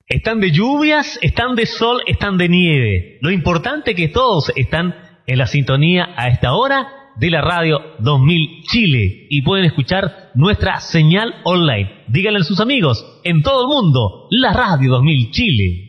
Están de lluvias, están de sol, están de nieve. Lo importante es que todos están en la sintonía a esta hora de la radio 2000 Chile y pueden escuchar nuestra señal online. Díganle a sus amigos en todo el mundo, la radio 2000 Chile.